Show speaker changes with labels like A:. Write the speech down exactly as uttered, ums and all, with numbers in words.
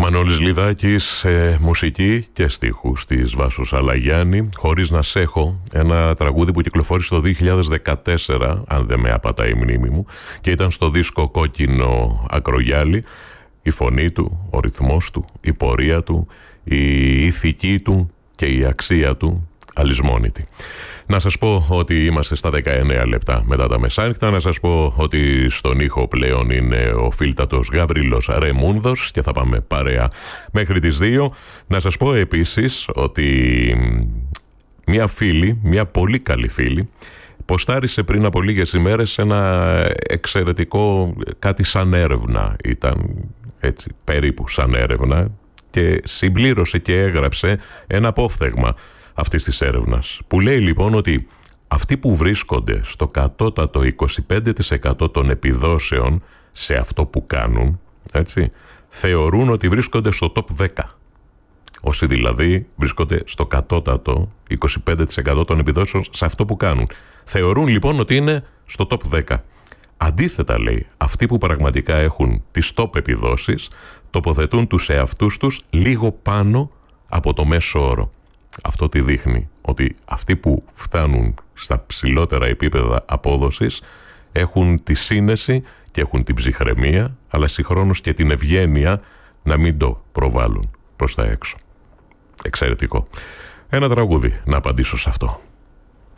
A: Μανώλης Λιδάκης, ε, μουσική και στίχους της Βάσος Αλαγιάννη. Χωρίς να σ' έχω, ένα τραγούδι που κυκλοφόρησε το δύο χιλιάδες δεκατέσσερα, αν δεν με απατάει η μνήμη μου, και ήταν στο δίσκο Κόκκινο Ακρογιάλι. Η φωνή του, ο ρυθμός του, η πορεία του, η ηθική του και η αξία του αλυσμόνητη. Να σας πω ότι είμαστε στα δεκαεννέα λεπτά μετά τα μεσάνυχτα. Να σας πω ότι στον ήχο πλέον είναι ο φίλτατος Γαβρίλος Ρεμούνδος και θα πάμε παρέα μέχρι τις δύο. Να σας πω επίσης ότι μια φίλη, μια πολύ καλή φίλη, ποστάρισε πριν από λίγες ημέρες ένα εξαιρετικό, κάτι σαν έρευνα ήταν, έτσι, περίπου σαν έρευνα, και συμπλήρωσε και έγραψε ένα απόφθεγμα αυτής της έρευνας, που λέει λοιπόν ότι αυτοί που βρίσκονται στο κατώτατο είκοσι πέντε τοις εκατό των επιδόσεων σε αυτό που κάνουν, έτσι, θεωρούν ότι βρίσκονται στο top δέκα. Όσοι δηλαδή βρίσκονται στο κατώτατο είκοσι πέντε τοις εκατό των επιδόσεων σε αυτό που κάνουν, θεωρούν λοιπόν ότι είναι στο top δέκα. Αντίθετα, λέει, αυτοί που πραγματικά έχουν τις top επιδόσεις τοποθετούν τους εαυτούς τους λίγο πάνω από το μέσο όρο. Αυτό τι δείχνει? Ότι αυτοί που φτάνουν στα ψηλότερα επίπεδα απόδοσης έχουν τη σύνεση και έχουν την ψυχραιμία, αλλά συγχρόνως και την ευγένεια να μην το προβάλλουν προς τα έξω. Εξαιρετικό. Ένα τραγούδι να απαντήσω σε αυτό.